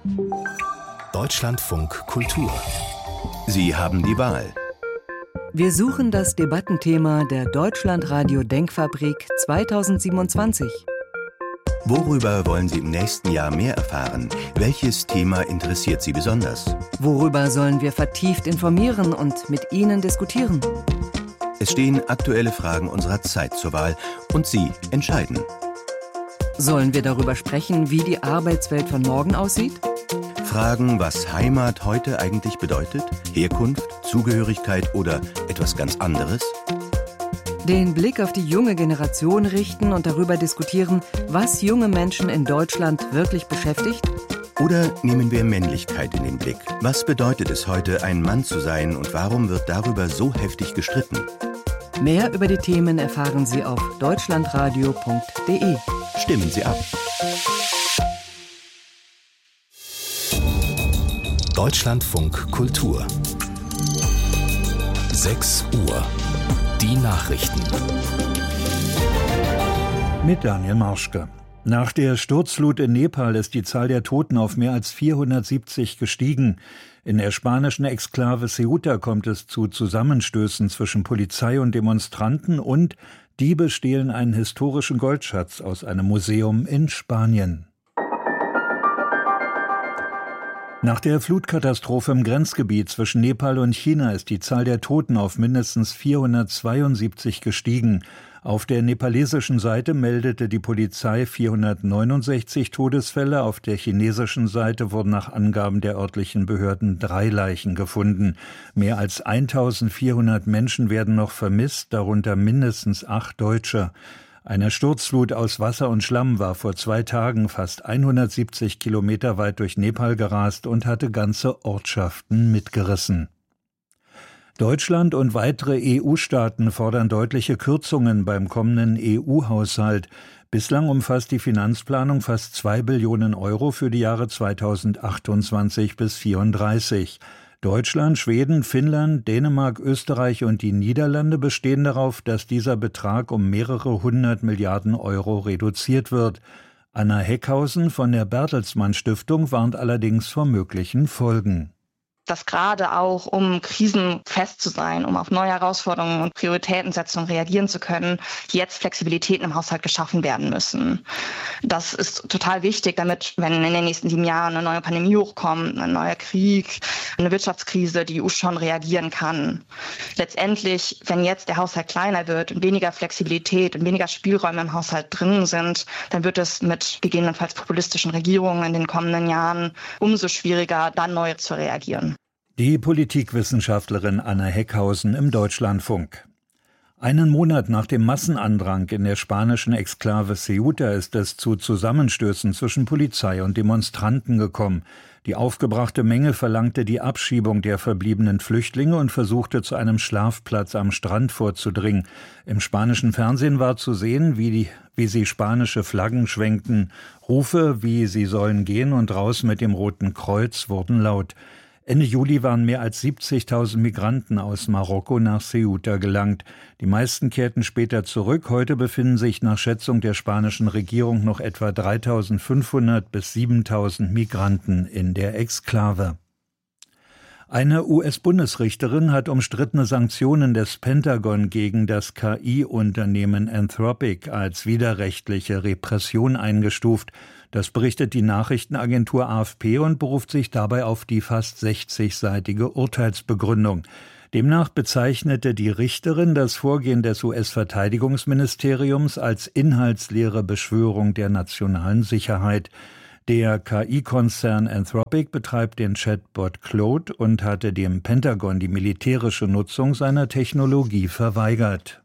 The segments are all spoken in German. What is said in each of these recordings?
Deutschlandfunk Kultur. Sie haben die Wahl. Wir suchen das Debattenthema der Deutschlandradio Denkfabrik 2027. Worüber wollen Sie im nächsten Jahr mehr erfahren? Welches Thema interessiert Sie besonders? Worüber sollen wir vertieft informieren und mit Ihnen diskutieren? Es stehen aktuelle Fragen unserer Zeit zur Wahl und Sie entscheiden. Sollen wir darüber sprechen, wie die Arbeitswelt von morgen aussieht? Fragen, was Heimat heute eigentlich bedeutet? Herkunft, Zugehörigkeit oder etwas ganz anderes? Den Blick auf die junge Generation richten und darüber diskutieren, was junge Menschen in Deutschland wirklich beschäftigt? Oder nehmen wir Männlichkeit in den Blick? Was bedeutet es heute, ein Mann zu sein und warum wird darüber so heftig gestritten? Mehr über die Themen erfahren Sie auf deutschlandradio.de. Stimmen Sie ab. Deutschlandfunk Kultur. 6 Uhr. Die Nachrichten. Mit Daniel Marschke. Nach der Sturzflut in Nepal ist die Zahl der Toten auf mehr als 470 gestiegen. In der spanischen Exklave Ceuta kommt es zu Zusammenstößen zwischen Polizei und Demonstranten und Diebe stehlen einen historischen Goldschatz aus einem Museum in Spanien. Nach der Flutkatastrophe im Grenzgebiet zwischen Nepal und China ist die Zahl der Toten auf mindestens 472 gestiegen. Auf der nepalesischen Seite meldete die Polizei 469 Todesfälle, auf der chinesischen Seite wurden nach Angaben der örtlichen Behörden 3 Leichen gefunden. Mehr als 1400 Menschen werden noch vermisst, darunter mindestens 8 Deutsche. Eine Sturzflut aus Wasser und Schlamm war vor 2 Tagen fast 170 Kilometer weit durch Nepal gerast und hatte ganze Ortschaften mitgerissen. Deutschland und weitere EU-Staaten fordern deutliche Kürzungen beim kommenden EU-Haushalt. Bislang umfasst die Finanzplanung fast 2 Billionen Euro für die Jahre 2028 bis 2034. Deutschland, Schweden, Finnland, Dänemark, Österreich und die Niederlande bestehen darauf, dass dieser Betrag um mehrere 100 Milliarden Euro reduziert wird. Anna Heckhausen von der Bertelsmann Stiftung warnt allerdings vor möglichen Folgen. Dass gerade auch, um krisenfest zu sein, um auf neue Herausforderungen und Prioritätensetzungen reagieren zu können, jetzt Flexibilitäten im Haushalt geschaffen werden müssen. Das ist total wichtig, damit, wenn in den nächsten 7 Jahren eine neue Pandemie hochkommt, ein neuer Krieg, eine Wirtschaftskrise, die EU schon reagieren kann. Letztendlich, wenn jetzt der Haushalt kleiner wird und weniger Flexibilität und weniger Spielräume im Haushalt drin sind, dann wird es mit gegebenenfalls populistischen Regierungen in den kommenden Jahren umso schwieriger, dann neu zu reagieren. Die Politikwissenschaftlerin Anna Heckhausen im Deutschlandfunk. Einen Monat nach dem Massenandrang in der spanischen Exklave Ceuta ist es zu Zusammenstößen zwischen Polizei und Demonstranten gekommen. Die aufgebrachte Menge verlangte die Abschiebung der verbliebenen Flüchtlinge und versuchte zu einem Schlafplatz am Strand vorzudringen. Im spanischen Fernsehen war zu sehen, wie sie spanische Flaggen schwenkten. Rufe wie „Sie sollen gehen“ und „Raus mit dem Roten Kreuz“ wurden laut. Ende Juli waren mehr als 70.000 Migranten aus Marokko nach Ceuta gelangt. Die meisten kehrten später zurück. Heute befinden sich nach Schätzung der spanischen Regierung noch etwa 3.500 bis 7.000 Migranten in der Exklave. Eine US-Bundesrichterin hat umstrittene Sanktionen des Pentagon gegen das KI-Unternehmen Anthropic als widerrechtliche Repression eingestuft. Das berichtet die Nachrichtenagentur AFP und beruft sich dabei auf die fast 60-seitige Urteilsbegründung. Demnach bezeichnete die Richterin das Vorgehen des US-Verteidigungsministeriums als inhaltsleere Beschwörung der nationalen Sicherheit. Der KI-Konzern Anthropic betreibt den Chatbot Claude und hatte dem Pentagon die militärische Nutzung seiner Technologie verweigert.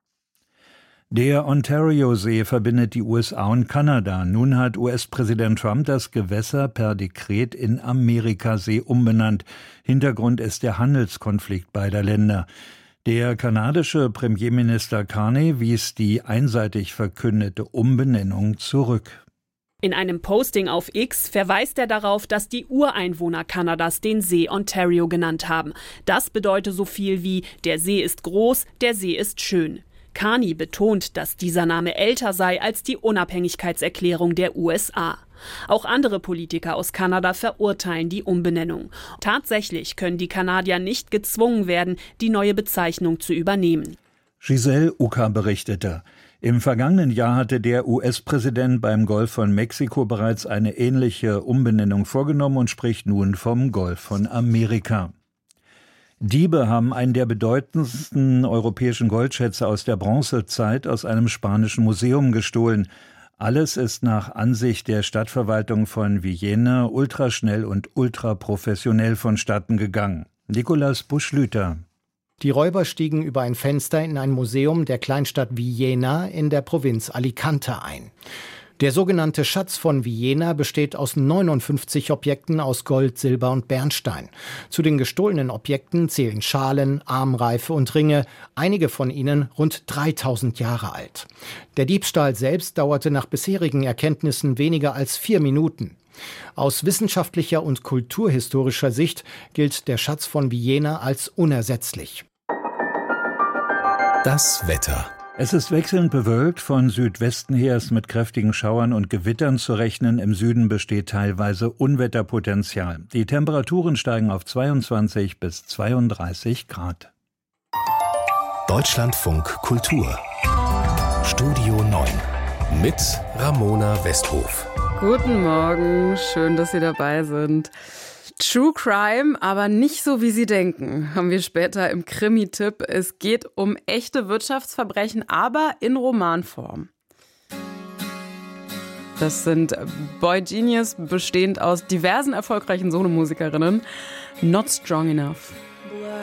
Der Ontario-See verbindet die USA und Kanada. Nun hat US-Präsident Trump das Gewässer per Dekret in Amerikasee umbenannt. Hintergrund ist der Handelskonflikt beider Länder. Der kanadische Premierminister Carney wies die einseitig verkündete Umbenennung zurück. In einem Posting auf X verweist er darauf, dass die Ureinwohner Kanadas den See Ontario genannt haben. Das bedeute so viel wie: Der See ist groß, der See ist schön. Carney betont, dass dieser Name älter sei als die Unabhängigkeitserklärung der USA. Auch andere Politiker aus Kanada verurteilen die Umbenennung. Tatsächlich können die Kanadier nicht gezwungen werden, die neue Bezeichnung zu übernehmen. Giselle Uka berichtete. Im vergangenen Jahr hatte der US-Präsident beim Golf von Mexiko bereits eine ähnliche Umbenennung vorgenommen und spricht nun vom Golf von Amerika. Diebe haben einen der bedeutendsten europäischen Goldschätze aus der Bronzezeit aus einem spanischen Museum gestohlen. Alles ist nach Ansicht der Stadtverwaltung von Villena ultraschnell und ultraprofessionell vonstatten gegangen. Nicolas Buschlüter. Die Räuber stiegen über ein Fenster in ein Museum der Kleinstadt Villena in der Provinz Alicante ein. Der sogenannte Schatz von Villena besteht aus 59 Objekten aus Gold, Silber und Bernstein. Zu den gestohlenen Objekten zählen Schalen, Armreife und Ringe, einige von ihnen rund 3000 Jahre alt. Der Diebstahl selbst dauerte nach bisherigen Erkenntnissen weniger als 4 Minuten. Aus wissenschaftlicher und kulturhistorischer Sicht gilt der Schatz von Villena als unersetzlich. Das Wetter. Es ist wechselnd bewölkt, von Südwesten her ist mit kräftigen Schauern und Gewittern zu rechnen. Im Süden besteht teilweise Unwetterpotenzial. Die Temperaturen steigen auf 22 bis 32 Grad. Deutschlandfunk Kultur. Studio 9 mit Ramona Westhof. Guten Morgen, schön, dass Sie dabei sind. True Crime, aber nicht so, wie Sie denken, haben wir später im Krimi-Tipp. Es geht um echte Wirtschaftsverbrechen, aber in Romanform. Das sind Boy Genius, bestehend aus diversen erfolgreichen Solomusikerinnen. Not Strong Enough.